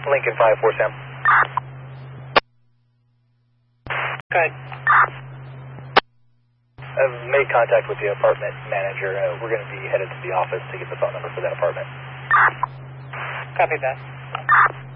Lincoln 5-4 Sam. Good. I've made contact with the apartment manager. We're going to be headed to the office to get the phone number for that apartment. Copy that.